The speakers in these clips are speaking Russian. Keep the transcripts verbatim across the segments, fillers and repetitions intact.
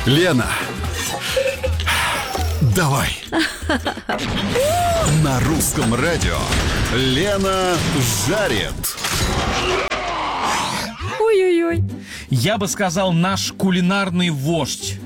Лена, давай. На русском радио Лена жарит. Ой-ой-ой. Я бы сказал, наш кулинарный вождь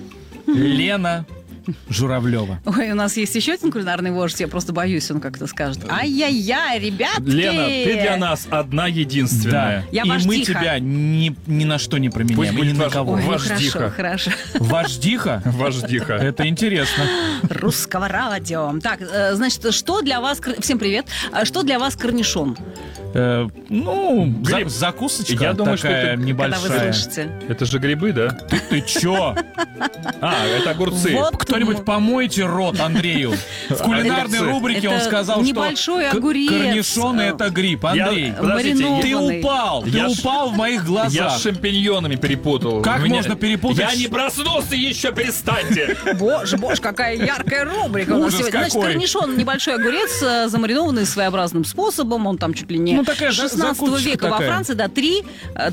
Лена Журавлева. Ой, у нас есть еще один кулинарный вождь, я просто боюсь, он как-то скажет: ай-яй-яй, ребятки! Лена, ты для нас одна единственная. Да. Я И мы вождиха. тебя ни, ни на что не променяем. Пусть и будет ни на ваш- кого. Ой, ну Вождиха. хорошо, хорошо. Вождиха? Вождиха. Это интересно. Русского радио. Так, э, значит, что для вас... кор- Всем привет. А Что для вас корнишон? Э, ну, за- Гриб. закусочка Я думаю, что такая это- Когда вы небольшая. слышите. Это же грибы, да? Ты чё? А, это огурцы. Вот. Кто-нибудь помойте рот Андрею. В кулинарной Огурцы. рубрике он Это сказал, небольшой что к- огурец. корнишоны — это гриб. Андрей, Я- подождите, ты маринованный. упал. Ты Я ж- упал в моих Я глазах. с шампиньонами перепутал. Как У меня- можно перепутать? Я не проснулся еще, перестаньте. Боже, боже, какая яркая рубрика у нас Ужас сегодня. Значит, какой. корнишон — небольшой огурец, э, замаринованный своеобразным способом. Он там чуть ли не Ну, такая за- шестнадцатого закусочка века во такая. Франции, да, три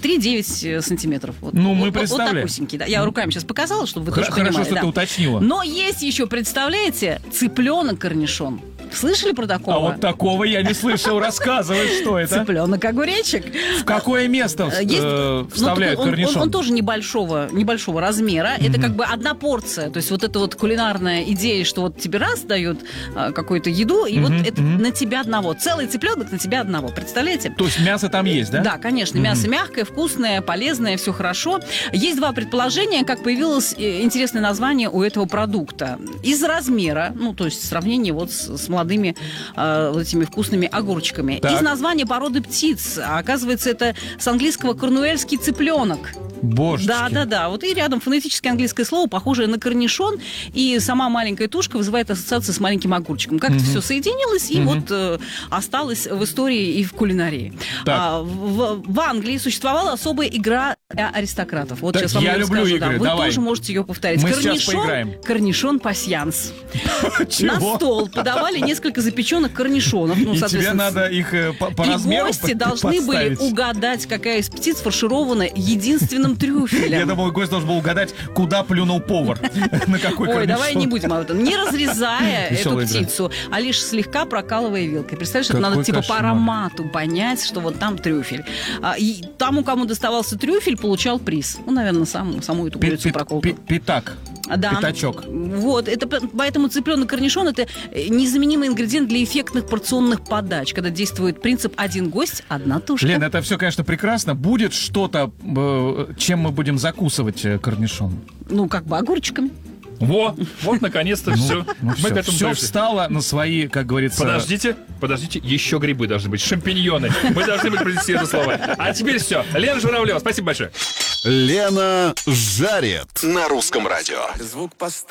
девять сантиметров. Вот, Ну, мы вот, вот представляем. такусенький, да. Я руками сейчас показала, чтобы вы Хор- тоже хорошо, понимали. что да. ты уточнила. Но есть еще, представляете, цыпленок-корнишон. Слышали про такого? А вот такого я не слышал. Рассказывай, что это. Цыпленок-огуречек. В какое место Э, есть- э, ну, вставляют он, он- корнишон? он тоже небольшого, небольшого размера. Это как бы одна порция. То есть вот эта вот кулинарная идея, что вот тебе раз дают а, какую-то еду, и вот это на тебя одного. Целый цыпленок на тебя одного. Представляете? То есть мясо там есть, да? Да, конечно, мясо мягкое, вкусное, полезное, все хорошо. Есть два предположения, как появилось э, интересное название у этого продукта. Из размера, ну, то есть в сравнении вот с, с молодыми э, вот этими вкусными огурчиками. Так. Из названия породы птиц. А оказывается, это с английского корнуэльский цыпленок. Божечки. Да, да, да. Вот и рядом фонетически английское слово, похожее на корнишон, и сама маленькая тушка вызывает ассоциацию с маленьким огурчиком. Как-то все соединилось, и вот э, осталось в истории и в кулинарии. Так. А, в, в Англии существовала особая игра для аристократов. Вот Так, сейчас вам я её люблю расскажу, игры, да. Вы давай. тоже можете ее повторить. Мы сейчас корнишон, поиграем. корнишон пасьянс. На Чего? стол подавали несколько запеченных корнишонов. Ну, И тебе соответственно, надо их э, по, по и размеру гости по- должны были подставить. угадать, какая из птиц фарширована единственным трюфелем. Я думал, гость должен был угадать, куда плюнул повар. На какой Ой, корнишон. давай не будем об этом. Не разрезая эту Веселая игра. птицу, а лишь слегка прокалывая вилкой. Представляешь, это Какой надо типа кошмар. по аромату понять, что вот там трюфель. А, и тому, кому доставался трюфель, получал приз. Ну, наверное, сам, саму эту Пи- курицу пи- проколотую. пи- Пятак. Да. Пятачок. Вот, это п- поэтому цыпленок корнишон — это незаменимый ингредиент для эффектных порционных подач, когда действует принцип один гость, одна тушка. Лен, это все, конечно, прекрасно. Будет что-то, э, чем мы будем закусывать э, корнишон? Ну, как бы огурчиками. Во, вот наконец-то все. Ну, Мы все, к этому все пришли. встало на свои, как говорится... Подождите, подождите, еще грибы должны быть, шампиньоны. Мы должны быть произнести это слово. А теперь все. Лена Журавлева, спасибо большое. Лена жарит. На русском радио. Звук поставь.